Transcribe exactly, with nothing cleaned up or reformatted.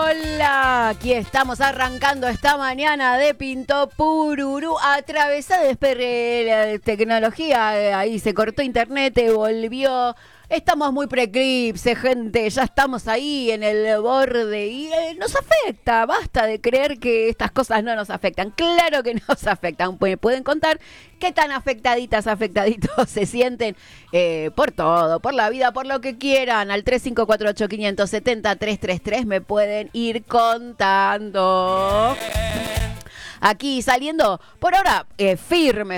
Hola, aquí estamos arrancando esta mañana de Pinto Pururú, atravesada de la tecnología, ahí se cortó internet, volvió. Estamos muy pre-eclipse, gente, ya estamos ahí en el borde y eh, nos afecta, basta de creer que estas cosas no nos afectan. Claro que nos afectan, me pueden contar qué tan afectaditas, afectaditos se sienten eh, por todo, por la vida, por lo que quieran. Al tres cinco cuatro ocho cinco siete cero tres tres tres me pueden ir contando. Aquí saliendo, por ahora, eh, firmes,